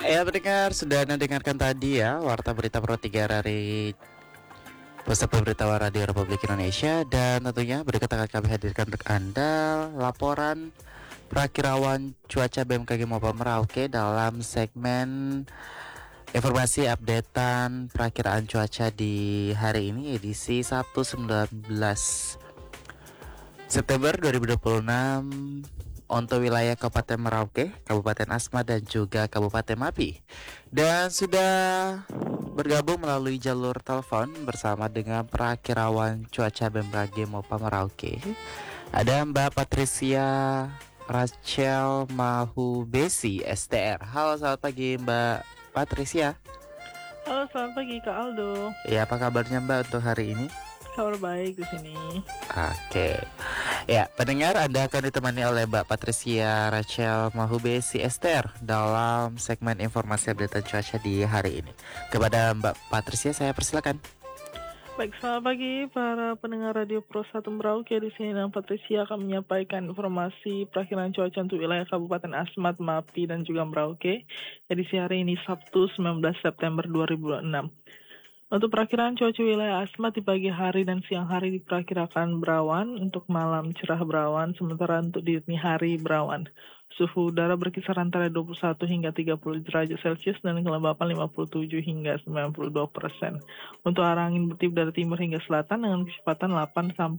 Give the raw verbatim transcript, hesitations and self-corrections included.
Ya pendengar, sudah Anda dengarkan tadi ya Warta Berita Pro tiga dari Pusat Pemberitahuan Radio Republik Indonesia. Dan tentunya berikut akan kami hadirkan untuk Anda laporan perakirawan cuaca B M K G Mopar Merauke dalam segmen informasi updatean perakiraan cuaca di hari ini, edisi Sabtu sembilan belas September dua ribu dua puluh enam, untuk wilayah Kabupaten Merauke, Kabupaten Asmat, dan juga Kabupaten Mapi. Dan sudah bergabung melalui jalur telepon bersama dengan perakirawan cuaca B M K G Mopar Merauke, ada Mbak Patricia Rachel Mahubesi S T R. Halo, selamat pagi Mbak Patricia. Halo, selamat pagi Kak Aldo. Ya, apa kabarnya Mbak untuk hari ini? Kabar baik di sini. Oke. Ya, pendengar, Anda akan ditemani oleh Mbak Patricia Rachel Mahubesi S T R dalam segmen informasi update cuaca di hari ini. Kepada Mbak Patricia saya persilakan. Baik, selamat pagi para pendengar Radio Pro satu Merauke. Di sini Nang Patricia akan menyampaikan informasi perakiraan cuaca untuk wilayah Kabupaten Asmat, Mapi, dan juga Merauke. Edisi hari ini Sabtu sembilan belas September dua ribu enam. Untuk perakiraan cuaca wilayah Asmat di pagi hari dan siang hari diperkirakan berawan, untuk malam cerah berawan, sementara untuk dini hari berawan. Suhu udara berkisar antara dua puluh satu hingga tiga puluh derajat Celcius dan kelembapan lima puluh tujuh hingga sembilan puluh dua persen. Untuk arah angin bertiup dari timur hingga selatan dengan kecepatan delapan sampai